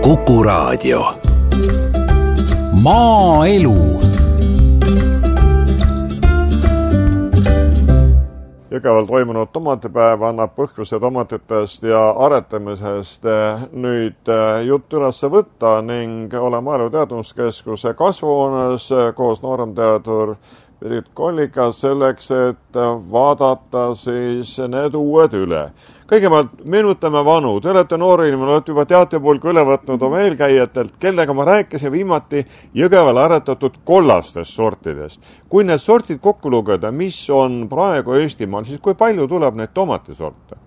Kuku Raadio. Maaelu. Jõgeval toimunud tomatipäev annab põhjuse tomatitest ja aretamisest nüüd jutt üles võtta ning ole Maaelu Teadmuskeskuse kasvuhoones koos nooremteadur Pirit Kolliga selleks, et vaadata siis need uued üle. Kõigepealt meenutame vanu. Te olete noori inimene, olete juba teatepulga üle võtnud oma eelkäijatelt, kellega ma rääkisin viimati Jõgeval aretatud kollastest sortidest. Kui need sortid kokku lugeda, mis on praegu Eestimaal, siis kui palju tuleb neid tomatisorte?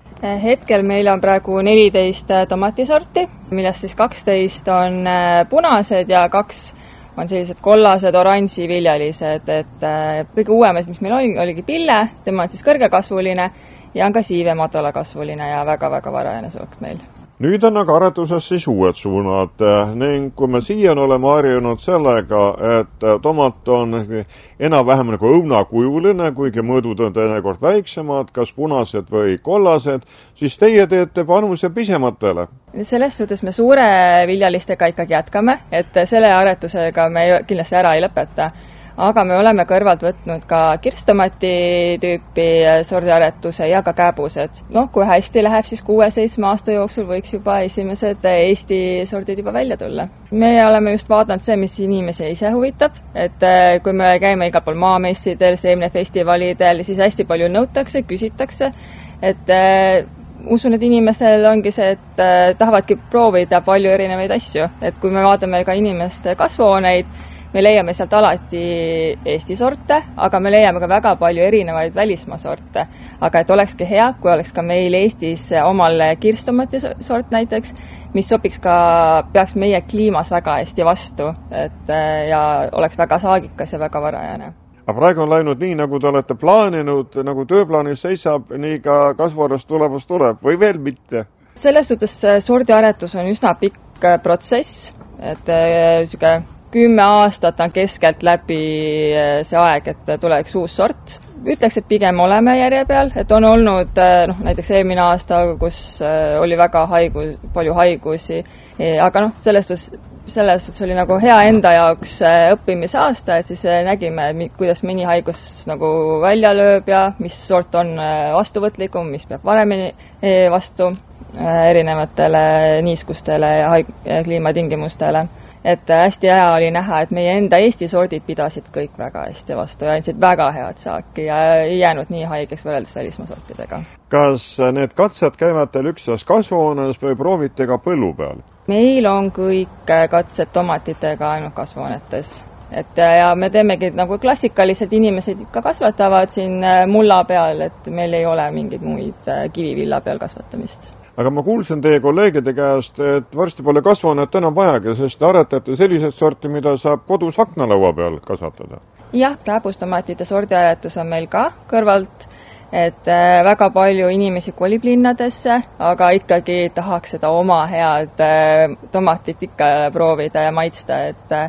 Hetkel meil on praegu 14 tomatisorti, millest siis 12 on punased ja 2 on sellised kollased, oranži viljalised, et kõige uuemas, mis meil oligi pille, tema on siis kõrgekasvuline ja on ka siive madalakasvuline ja väga-väga varajane sort meil. Nüüd on aga aretuses siis uued suunad ning kui me siiani oleme harjunud sellega, et tomat on enam-vähem nagu õunakujuline, kuigi mõõdud on teinekord väiksemad, kas punased või kollased, siis teie teete panuse pisematele. Selles suhtes me suure viljalistega ikkagi jätkame, et selle aretusega me kindlasti ära ei lõpeta. Aga me oleme kõrvalt võtnud ka kirstomati tüüpi sordiaretuse ja ka kääbused. Kui hästi läheb, siis 6-7 aasta jooksul võiks juba esimesed Eesti sordid juba välja tulla. Me oleme just vaadanud see, mis inimesi ise huvitab, et kui me käime igal pool maamessidel, seemnefestivalidel, siis hästi palju nõutakse, küsitakse, et usun, et inimestel ongi see, et tahavadki proovida palju erinevaid asju, et kui me vaatame ka inimeste kasvuhooneid, me leiame sealt alati Eesti sorte, aga me leiame ka väga palju erinevaid välismaa sorte. Aga et olekski hea, kui oleks ka meil Eestis omal kirstomati sort näiteks, mis sobiks ka, peaks meie kliimas väga hästi vastu, et ja oleks väga saagikas ja väga varajane. Aga praegu on läinud nii, nagu te olete plaaninud, nagu tööplaanis seisab, nii ka kasvuhoones tulevus tuleb või veel mitte? Selles suhtes sordiaretus on üsna pikk protsess, et süge 10 aastat on keskelt läbi see aeg, et tuleks uus sort. Ütleks, et pigem oleme järje peal, et on olnud näiteks eelmine aasta, kus oli väga palju haigusi, aga selles suhtes oli nagu hea enda jaoks õppimise aasta, et siis nägime, kuidas mõni haigus nagu välja lööb ja mis sort on vastuvõtlikum, mis peab paremini vastu erinevatele niiskustele ja kliimatingimustele. Et hästi hea oli näha, et meie enda Eesti sordid pidasid kõik väga hästi vastu ja andsid väga head saaki ja ei jäänud nii haigeks võrreldes välismaa sortidega. Kas need katsed käivad teil üksnes kasvuhoones või proovite ka põllu peal? Meil on kõik katsed tomatitega ainult kasvuhoonetes. Ja me teemegi nagu klassikalised inimesed ikka kasvatavad siin mulla peal, et meil ei ole mingeid muid kivivilla peal kasvatamist. Aga ma kuulsin teie kolleegide käest, et varsti pole kasvuhoonet enam vajagi, sest aretate sellised sorti, mida saab kodus aknalaua peal kasvatada. Jah, kääbustomatite sordiaretus on meil ka kõrvalt, et väga palju inimesi kolib linnadesse, aga ikkagi tahaks seda oma head tomatit ikka proovida ja maitsta,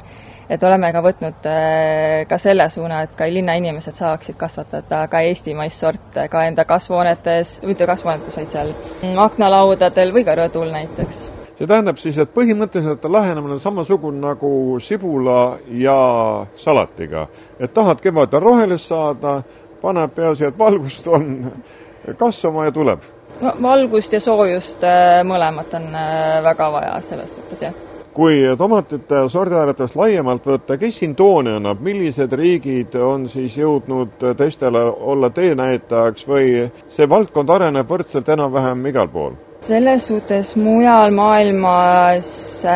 et oleme ka võtnud ka selle suuna, et ka linnainimesed saaksid kasvatada ka eestimaist sorte ka enda kasvuhoonetes, mitte kasvuhoonetes, vaid seal aknalaudadel või ka rõdul näiteks. See tähendab siis, et põhimõtteliselt lähenemine on samasugune nagu sibula ja salatiga. Et tahad kevadel rohelist saada, paneb peaasi, et valgust on kasvama ja tuleb. Valgust ja soojust mõlemat on väga vaja selles suhtes, jah. Kui tomatite sordiaretust laiemalt võtta, kes siin tooni annab, millised riigid on siis jõudnud teistele olla teenäitajaks või see valdkond areneb võrdselt enam-vähem igal pool? Selles suhtes mujal maailmas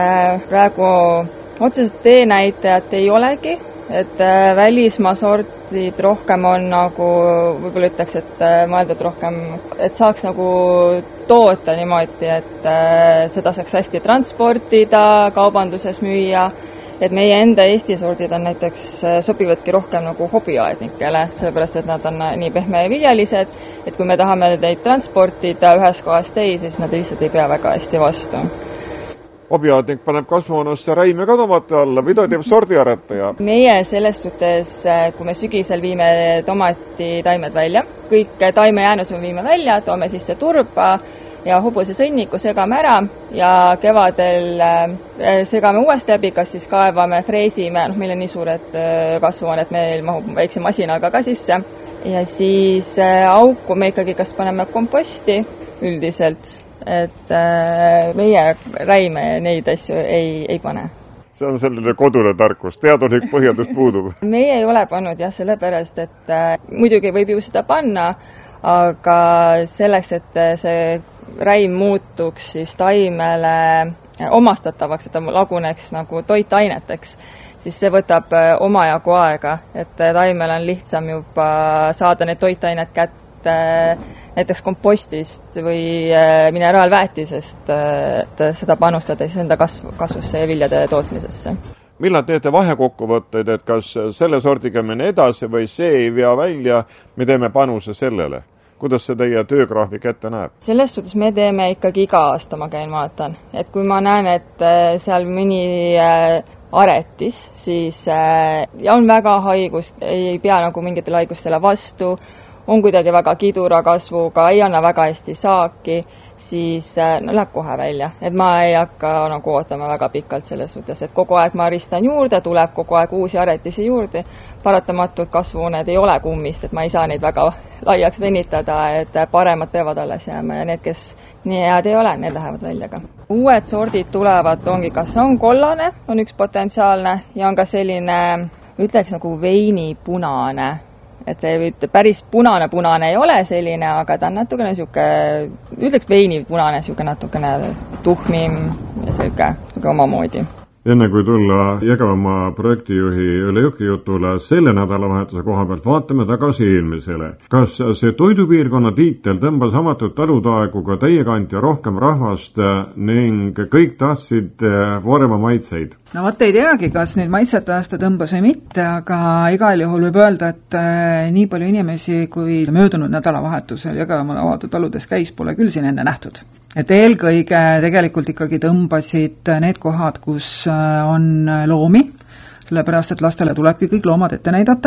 praegu otseselt teenäitajat ei olegi, et välismaa sortid rohkem on nagu, võib-olla ütleks, et mõeldud rohkem, et saaks nagu toota niimoodi, et seda saaks hästi transportida, kaubanduses müüa, et meie enda Eesti sordid on näiteks, sobivadki rohkem nagu hobiaednikele, sellepärast, et nad on nii pehme ja viljalised, et kui me tahame neid transportida ühest kohast teise, siis nad lihtsalt ei pea väga hästi vastu. Hobiaadnik paneb kasvuhoonesse räime ka tomati alla, mida teeb sordiaretaja? Meie selles suhtes, kui me sügisel viime tomatitaimed välja, kõik taimejäänus me viime välja, toome sisse turba, ja hobusesõnniku segame ära ja kevadel segame uuesti läbi, kas siis kaevame, freesime, meil on nii suured kasvuhooned, meil mahub väikse masinaga ka sisse ja siis auku me ikkagi kas paneme komposti üldiselt, et meie räime neid asju ei pane. See on selline kodune tarkus, teaduslik põhjendus puudub. Meie ei ole pannud sellepärast, et muidugi võib ju seda panna, aga selleks, et see räim muutuks siis taimele omastatavaks, et ta laguneks nagu toitaineteks, siis see võtab omajagu aega, et taimel on lihtsam juba saada need toitainet kätte näiteks kompostist või mineraalväetisest, et seda panustada siis enda kasvusse ja viljade tootmisesse. Millal teete vahekokkuvõtteid, et kas selle sordiga mene edasi või see ei vea välja, me teeme panuse sellele? Kuidas see teie töögraafik ette näeb? Selles suhtes me teeme ikkagi iga aasta, ma käin vaatan. Et kui ma näen, et seal mõni aretis, siis ja on väga haigus, ei pea nagu mingitele haigustele vastu, on kuidagi väga kidura kasvuga, ei anna väga hästi saaki, siis läheb kohe välja. Et ma ei hakka nagu ootama väga pikalt selles suhtes, et kogu aeg ma ristan juurde, tuleb kogu aeg uusi aretisi juurde. Paratamatult kasvuhooned ei ole kummist, et ma ei saa neid väga laiaks venitada, et paremad peavad alles jääma ja need, kes nii head ei ole, need lähevad välja ka. Uued sordid tulevad, ongi kas on kollane, on üks potentsiaalne ja on ka selline, ütleks nagu veinipunane. Et see päris punane ei ole selline, aga ta on natukene ütleks veinipunane, natukene tuhmim ja selline omamoodi. Enne kui tulla Jõgevamaa projektijuhi Ülle Jõki jutule selle nädalavahetuse koha pealt, vaatame tagasi eelmisele. Kas see toidupiirkonna tiitel tõmbas avatud taludaegu ka teie kanti rohkem rahvast ning kõik tahtsid varema maitseid? No vot ei teagi, kas nüüd maitset aasta tõmbas või mitte, aga igal juhul võib öelda, et nii palju inimesi, kui möödunud nädalavahetusel Jõgevamaa avatud taludes käis, pole küll siin enne nähtud. Et eelkõige tegelikult ikkagi tõmbasid need kohad, kus on loomi, sellepärast et lastele tulebki kõik loomad ette näidata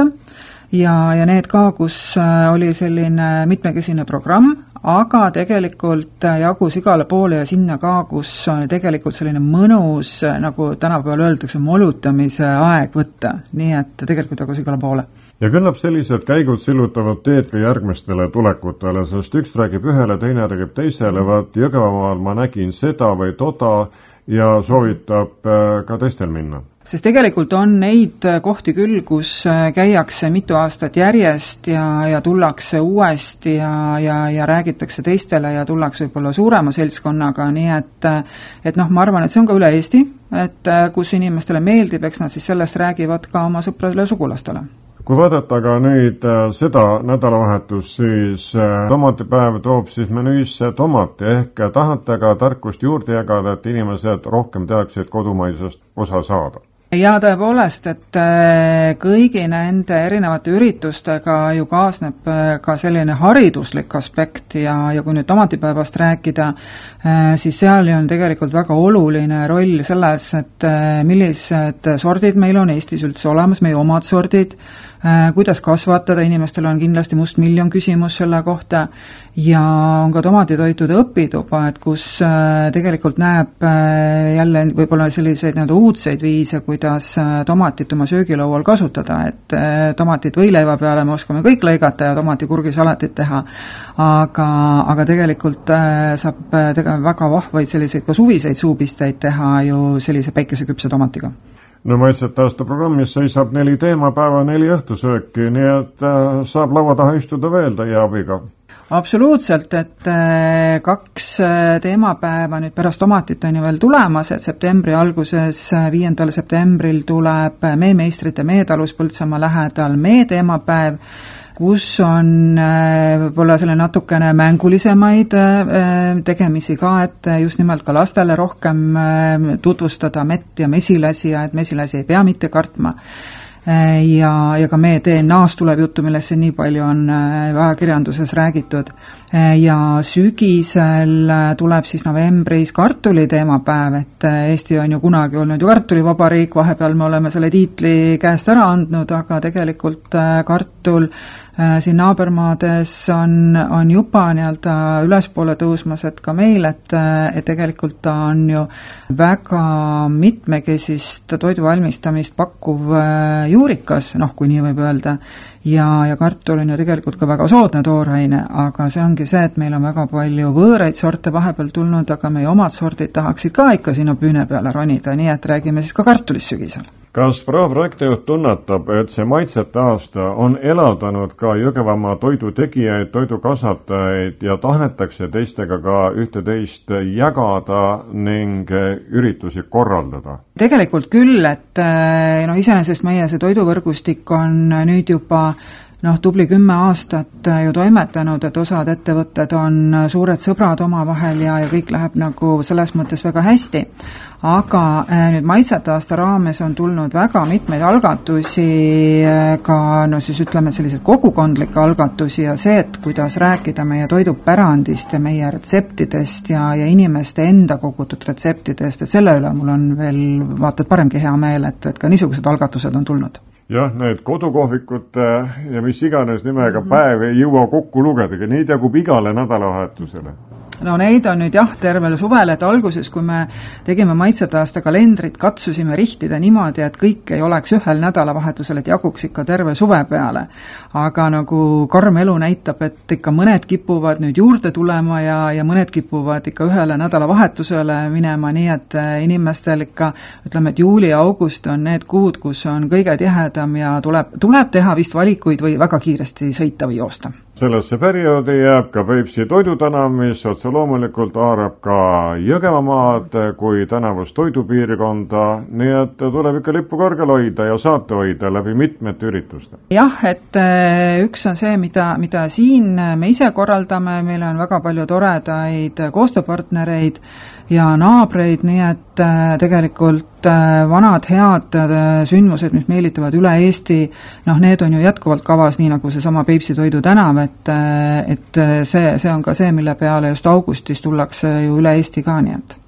ja need ka, kus oli selline mitmekesine programm, aga tegelikult jagus igale poole ja sinna ka, kus on tegelikult selline mõnus, nagu tänapäeval öeldakse, molutamise aeg võtta, nii et tegelikult jagus igale poole. Ja küllap sellised käigud sillutavad teed ka järgmistele tulekutele, sest üks räägib ühele, teine räägib teisele, vaat Jõgevamaal ma nägin seda või toda ja soovitab ka teistel minna. Sest tegelikult on neid kohti küll, kus käiakse mitu aastat järjest ja tullakse uuesti ja räägitakse teistele ja tullakse võib-olla suurema seltskonnaga, nii et ma arvan, et see on ka üle Eesti, et kus inimestele meeldib, eks nad siis sellest räägivad ka oma sõpradele ja sugulastele. Kui vaadata aga nüüd seda nädalavahetust, siis tomatipäev toob siis menüüsse tomati ehk tahate ka tarkust juurde jagada, et inimesed rohkem teaksid kodumaisest osa saada. Ja tõepoolest, et kõigi nende erinevate üritustega ju kaasneb ka selline hariduslik aspekt ja kui nüüd tomatipäevast rääkida, siis seal on tegelikult väga oluline roll selles, et millised sordid meil on Eestis üldse olemas, meie omad sordid, kuidas kasvatada, inimestel on kindlasti mustmiljon küsimus selle kohta ja on ka tomatitoitude õpituba, et kus tegelikult näeb jälle võib-olla selliseid uudseid viise, kuidas tomatit oma söögilaual kasutada, et tomatit võileiva peale me oskame kõik lõigata ja tomatikurgisalatit teha, aga tegelikult saab tegema väga vahvaid selliseid ka suviseid suupisteid teha ju sellise päikeseküpse tomatiga. No maitsete aasta programmis seisab 4 teemapäeva, 4 õhtusööki, nii et saab laua taha istuda veel teie abiga. Absoluutselt, et 2 teemapäeva nüüd pärast tomatit on ju veel tulemas, et septembri alguses 5. septembril tuleb meemeistrite meetalus Põltsamaa lähedal meeteemapäev, kus on võib-olla selle natukene mängulisemaid tegemisi ka, et just nimelt ka lastele rohkem tutvustada mett ja mesilasi ja et mesilasi ei pea mitte kartma. Ja ka meie DNA-st tuleb juttu, millest nii palju on ajakirjanduses räägitud. Ja sügisel tuleb siis novembris kartuli teemapäev, et Eesti on ju kunagi olnud ju kartulivabariik, vahepeal me oleme selle tiitli käest ära andnud, aga tegelikult kartul siin naabermaades on juba nii-öelda ülespoole tõusmas, et ka meil, et tegelikult ta on ju väga mitmekesist toiduvalmistamist pakkuv juurikas, kui nii võib öelda, ja kartul on ju tegelikult ka väga soodne tooraine, aga see ongi see, et meil on väga palju võõraid sorte vahepeal tulnud, aga meie omad sordid tahaksid ka ikka sinna püüne peale ronida, nii et räägime siis ka kartulist sügisel. Kas proua projektijuht tunnetab, et see maitsete aasta on elavdanud ka Jõgevamaa toidutegijaid, toidukasvatajaid ja tahetakse teistega ka ühte-teist jagada ning üritusi korraldada? Tegelikult küll, et iseenesest meie see toiduvõrgustik on nüüd juba tubli 10 aastat ju toimetanud, et osad ettevõtted on suured sõbrad omavahel ja kõik läheb nagu selles mõttes väga hästi. Aga nüüd maitsete aasta raames on tulnud väga mitmeid algatusi, ka siis ütleme selliseid kogukondlikke algatusi ja see, et kuidas rääkida meie toidupärandist ja meie retseptidest ja inimeste enda kogutud retseptidest, et selle üle mul on veel vaata et paremgi hea meel, et ka niisugused algatused on tulnud. Jah, need kodukohvikute ja mis iganes nimega päev ei jõua kokku lugedagi, neid jagub igale nädalavahetusele. Neid on nüüd tervel suvel, et alguses, kui me tegime maitsete aasta kalendrit, katsusime rihtida niimoodi, et kõik ei oleks ühel nädalavahetusel, et jaguks ikka terve suve peale. Aga nagu karm elu näitab, et ikka mõned kipuvad nüüd juurde tulema ja mõned kipuvad ikka ühele nädalavahetusele minema, nii et inimestel ikka, ütleme, et juuli ja august on need kuud, kus on kõige tihedam ja tuleb teha vist valikuid või väga kiiresti sõita või joosta. Sellesse perioodi jääb ka Peipsi toidutänav, mis otse loomulikult haarab ka Jõgevamaad kui tänavust toidupiirkonda, nii et tuleb ikka lippu kõrgel hoida ja saate hoida läbi mitmete ürituste. Jah, et üks on see, mida siin me ise korraldame, meil on väga palju toredaid koostööpartnereid ja naabreid, nii et tegelikult vanad head sündmused, mis meelitavad üle Eesti, need on ju jätkuvalt kavas, nii nagu seesama Peipsi toidutänav, et see on ka see, mille peale just augustis tullakse ju üle Eesti ka, nii et